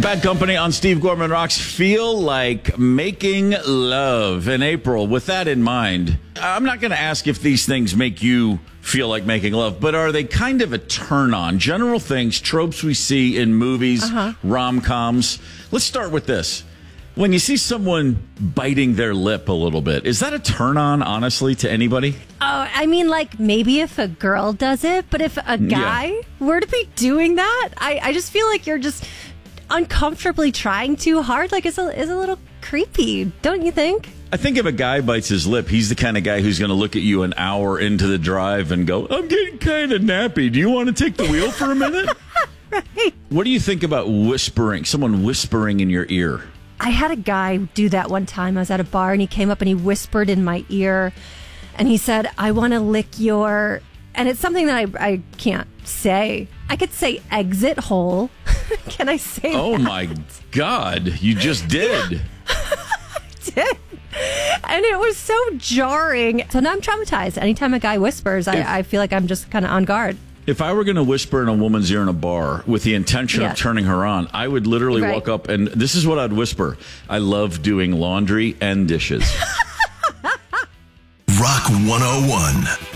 Bad Company on Steve Gorman Rocks. Feel like making love in April. With that in mind, I'm not going to ask if these things make you feel like making love, but are they kind of a turn on? General things, tropes we see in movies, rom-coms. Let's start with this. When you see someone biting their lip a little bit, is that a turn on, honestly, to anybody? Oh, I mean, like, maybe if a girl does it, but if a guy were to be doing that, I just feel like you're just uncomfortably trying too hard. Like, it's a little creepy, don't you think? I think if a guy bites his lip, he's the kind of guy who's going to look at you an hour into the drive and go, I'm getting kind of nappy. Do you want to take the wheel for a minute? Right. What do you think about whispering, someone whispering in your ear? I had a guy do that one time. I was at a bar and he came up and he whispered in my ear and he said, I want to lick your... And it's something that I can't say. I could say exit hole. Can I say Oh, that? my God. You just did. Yeah. I did. And it was so jarring. So now I'm traumatized. Anytime a guy whispers, I feel like I'm just kind of on guard. If I were going to whisper in a woman's ear in a bar with the intention of turning her on, I would literally walk up and this is what I'd whisper. I love doing laundry and dishes. Rock 101.